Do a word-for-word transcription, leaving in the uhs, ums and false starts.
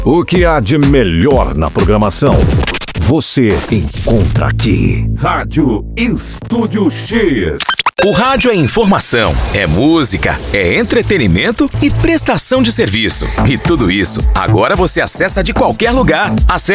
O que há de melhor na programação, você encontra aqui. Rádio Estúdio X. O rádio é informação, é música, é entretenimento e prestação de serviço. E tudo isso, agora você acessa de qualquer lugar. Acesse